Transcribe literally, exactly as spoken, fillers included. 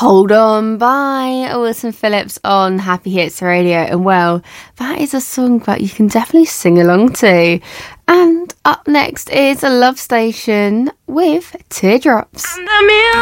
Hold On by Wilson Phillips on Happy Hits Radio. And well, that is a song that you can definitely sing along to. And up next is a Love Station with Teardrops.